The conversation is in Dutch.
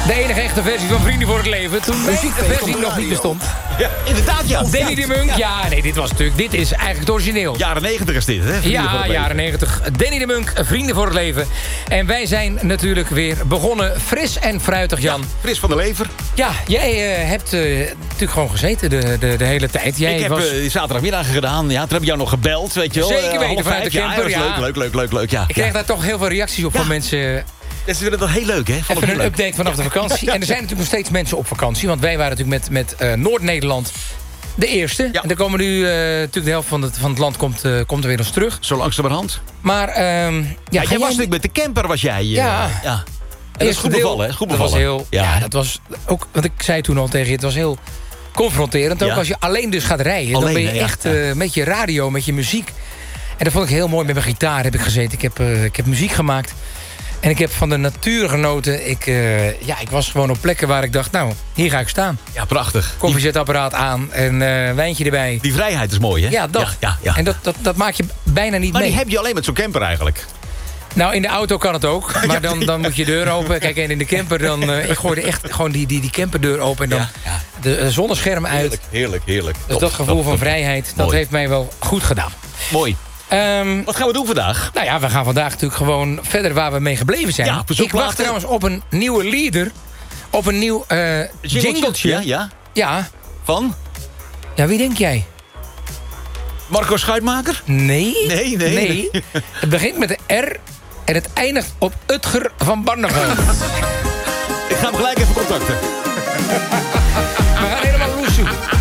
De enige echte versie van Vrienden voor het Leven. Toen de versie nog niet bestond. Ja, inderdaad, ja. Danny de Munk. Ja, nee, dit is eigenlijk het origineel. Jaren 90 is dit, hè? Ja, jaren 90. Danny de Munk, Vrienden voor het Leven. En wij zijn natuurlijk weer begonnen. Fris en fruitig, Jan. Ja, fris van de lever. Ja, jij hebt natuurlijk gewoon gezeten de hele tijd. Jij ik heb zaterdagmiddag gedaan. Ja, toen heb ik jou nog gebeld, weet je wel. Zeker weten, vanuit de camper. Ja, leuk. Ja, ik kreeg daar toch heel veel reacties op van mensen. Ze vinden dat heel leuk, hè? Even een update vanaf de vakantie. En er zijn natuurlijk nog steeds mensen op vakantie. Want wij waren natuurlijk met Noord-Nederland de eerste. Ja. En dan komen nu natuurlijk de helft van het land komt er weer eens terug. Zo langzamerhand. Maar jij was natuurlijk met de camper, was jij. Ja. En dat is goed bevallen, hè? Goed bevallen. Dat was heel, ja, dat was ook, wat ik zei toen al tegen je, het was heel confronterend. Ook als je alleen dus gaat rijden, dan ben je echt met je radio, met je muziek. En dat vond ik heel mooi. Met mijn gitaar heb ik gezeten. Ik heb muziek gemaakt. En ik heb van de natuur genoten. Ik was gewoon op plekken waar ik dacht, nou, hier ga ik staan. Ja, prachtig. Koffiezetapparaat aan en wijntje erbij. Die vrijheid is mooi, hè? Ja, dat. Ja. En dat maak je bijna niet mee. Maar die heb je alleen met zo'n camper eigenlijk. Nou, in de auto kan het ook. Maar dan moet je deur open. Kijk, en in de camper dan... ik gooide echt gewoon die camperdeur open. En dan de zonnescherm uit. Heerlijk. Dus dat gevoel van vrijheid, dat heeft mij wel goed gedaan. Mooi. Wat gaan we doen vandaag? Nou ja, we gaan vandaag natuurlijk gewoon verder waar we mee gebleven zijn. Ja, ik wacht trouwens op een nieuwe leader. Op een nieuw jingletje. Ja. Van? Ja, wie denk jij? Marco Schuitmaker? Nee. Het begint met de R en het eindigt op Utger van Barneveld. Ik ga hem gelijk even contacten. We gaan helemaal loesoe.